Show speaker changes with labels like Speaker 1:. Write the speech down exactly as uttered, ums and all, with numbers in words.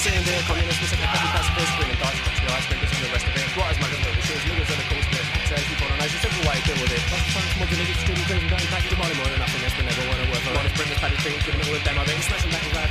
Speaker 1: sitting there, communists, we said they're copy pacifist, bringing dice, country ice, bringing this and the rest of it. Right as much as what we should, niggas are the course of it. So keep on, there's a simple way to deal with it. Lots of times, mods and niggas, students, things, and going back to the money more than nothing else, but never want to work for honest, bring this paddy thing, giving it all a demo, then smashing back his life.